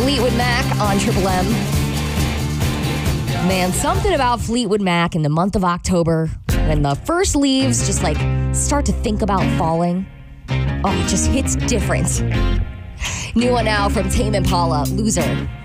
Fleetwood Mac on Triple M. Man, something about Fleetwood Mac in the month of October when the first leaves just like start to think about falling. Oh, it just hits different. New one now from Tame Impala, Loser.